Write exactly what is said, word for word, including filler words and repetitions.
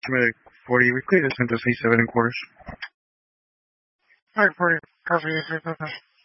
Medic forty, we cleared the Center C seven in quarters. Alright, forty, copy,